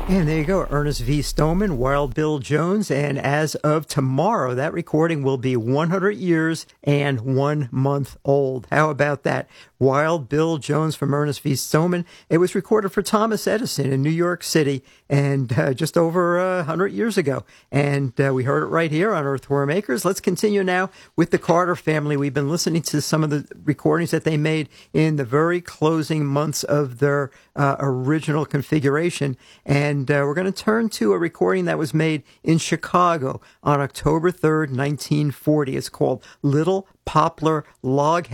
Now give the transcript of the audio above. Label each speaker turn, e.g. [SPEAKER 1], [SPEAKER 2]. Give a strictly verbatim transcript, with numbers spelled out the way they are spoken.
[SPEAKER 1] And there you go, Ernest V. Stoneman, Wild Bill Jones. And as of tomorrow, that recording will be one hundred years and one month old. How about that? Wild Bill Jones from Ernest V. Stoneman. It was recorded for Thomas Edison in New York City and uh, just over uh, one hundred years ago. And uh, we heard it right here on Earthworm Acres. Let's continue now with the Carter family. We've been listening to some of the recordings that they made in the very closing months of their uh, original configuration. And And uh, we're going to turn to a recording that was made in Chicago on October third, nineteen forty. It's called Little Poplar Log